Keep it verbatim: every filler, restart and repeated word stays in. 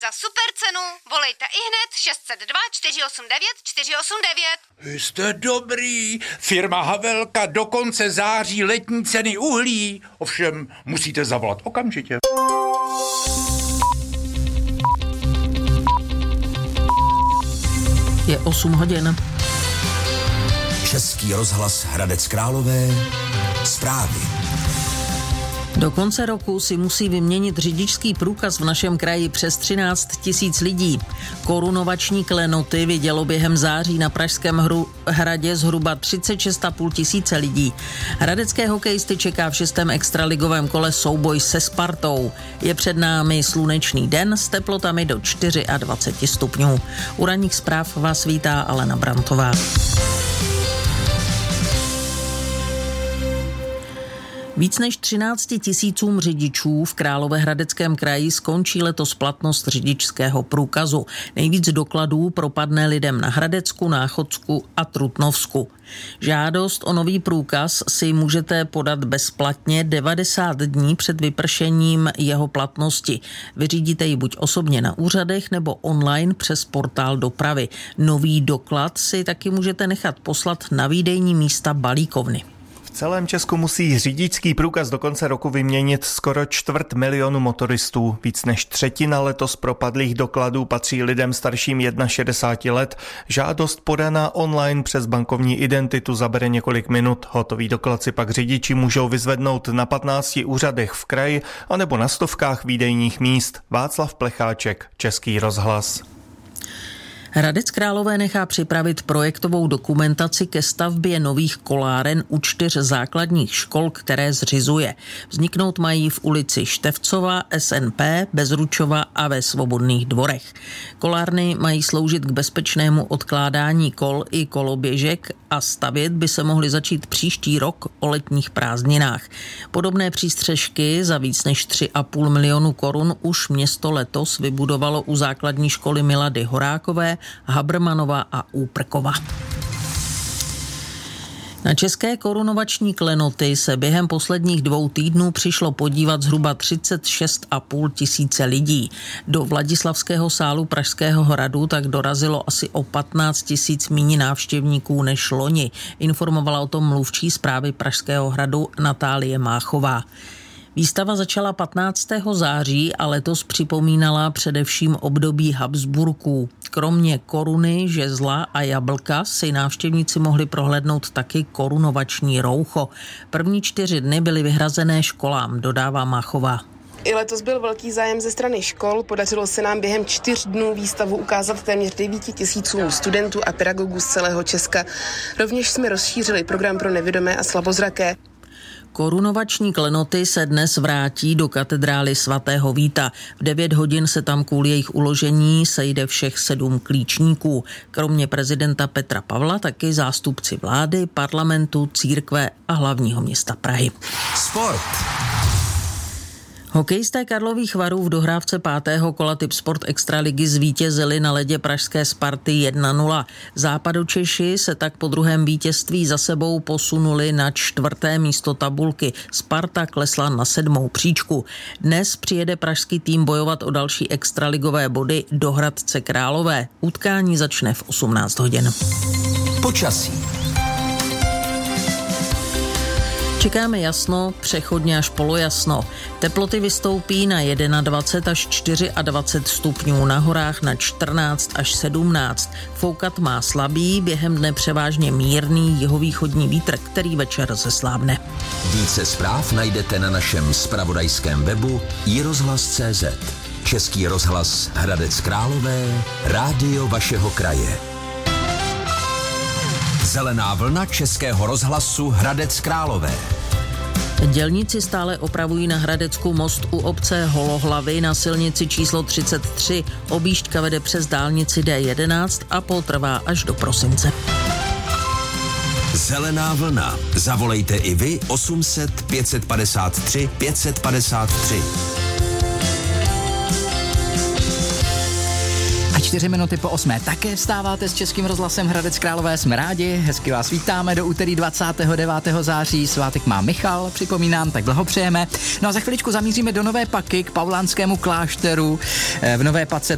Za super cenu volejte ihned šest set dva čtyři osm devět čtyři osm devět. Jste dobrý. Firma Havelka do konce září letní ceny uhlí. Ovšem musíte zavolat okamžitě. Je osm hodin. Český rozhlas Hradec Králové. Zprávy. Do konce roku si musí vyměnit řidičský průkaz v našem kraji přes třináct tisíc lidí. Korunovační klenoty vidělo během září na Pražském hru, hradě zhruba třicet šest a půl tisíce lidí. Hradecké hokejisty čeká v šestém extraligovém kole souboj se Spartou. Je před námi slunečný den s teplotami do dvacet čtyři stupňů. U ranních zpráv vás vítá Alena Brantová. Víc než třinácti tisícům řidičů v Královéhradeckém kraji skončí letos platnost řidičského průkazu. Nejvíc dokladů propadne lidem na Hradecku, Náchodsku a Trutnovsku. Žádost o nový průkaz si můžete podat bezplatně devadesát dní před vypršením jeho platnosti. Vyřídíte ji buď osobně na úřadech nebo online přes portál dopravy. Nový doklad si taky můžete nechat poslat na výdejní místa balíkovny. V celém Česku musí řidičský průkaz do konce roku vyměnit skoro čtvrt milionu motoristů. Víc než třetina letos propadlých dokladů patří lidem starším šedesáti jedna let. Žádost podaná online přes bankovní identitu zabere několik minut. Hotový doklad si pak řidiči můžou vyzvednout na patnácti úřadech v kraji anebo na stovkách výdejních míst. Václav Plecháček, Český rozhlas. Hradec Králové nechá připravit projektovou dokumentaci ke stavbě nových koláren u čtyř základních škol, které zřizuje. Vzniknout mají v ulici Števcova, S N P, Bezručova a ve Svobodných dvorech. Kolárny mají sloužit k bezpečnému odkládání kol i koloběžek a stavět by se mohly začít příští rok o letních prázdninách. Podobné přístřešky za víc než tři a půl milionu korun už město letos vybudovalo u základní školy Milady Horákové, Habrmanova a Úprkova. Na české korunovační klenoty se během posledních dvou týdnů přišlo podívat zhruba třicet šest a půl tisíce lidí. Do Vladislavského sálu Pražského hradu tak dorazilo asi o patnáct tisíc míň návštěvníků než loni. Informovala o tom mluvčí správy Pražského hradu Natálie Máchová. Výstava začala patnáctého září a letos připomínala především období Habsburků. Kromě koruny, žezla a jablka si návštěvníci mohli prohlédnout taky korunovační roucho. První čtyři dny byly vyhrazené školám, dodává Máchová. I letos byl velký zájem ze strany škol. Podařilo se nám během čtyř dnů výstavu ukázat téměř devíti tisícům studentů a pedagogů z celého Česka. Rovněž jsme rozšířili program pro nevidomé a slabozraké. Korunovační klenoty se dnes vrátí do katedrály svatého Víta. V devět hodin se tam kvůli jejich uložení sejde všech sedm klíčníků. Kromě prezidenta Petra Pavla taky zástupci vlády, parlamentu, církve a hlavního města Prahy. Sport. Hokejisté Karlových Varů v dohrávce pátého kola Tipsport Extraligy zvítězili na ledě pražské Sparty jedna nula. Západočeši se tak po druhém vítězství za sebou posunuli na čtvrté místo tabulky. Sparta klesla na sedmou příčku. Dnes přijede pražský tým bojovat o další extraligové body do Hradce Králové. Utkání začne v osmnáct hodin. Počasí. Čekáme jasno, přechodně až polojasno. Teploty vystoupí na dvacet jedna až dvacet čtyři stupňů, na horách na čtrnáct až sedmnáct. Foukat má slabý, během dne převážně mírný jihovýchodní vítr, který večer zeslábne. Více zpráv najdete na našem zpravodajském webu i rozhlas tečka cé zet. Český rozhlas Hradec Králové, rádio vašeho kraje. Zelená vlna Českého rozhlasu Hradec Králové. Dělníci stále opravují na Hradecku most u obce Holohlavy na silnici číslo třicet tři. Objížďka vede přes dálnici D jedenáct a potrvá až do prosince. Zelená vlna. Zavolejte i vy osm set pět padesát tři pět padesát tři. Čtyři minuty po osmé také vstáváte s Českým rozhlasem Hradec Králové, jsme rádi, hezky vás vítáme do úterý dvacátého devátého září, svátek má Michal, připomínám, tak blahopřejeme. No a za chviličku zamíříme do Nové Paky k Paulánskému klášteru. V Nové Pace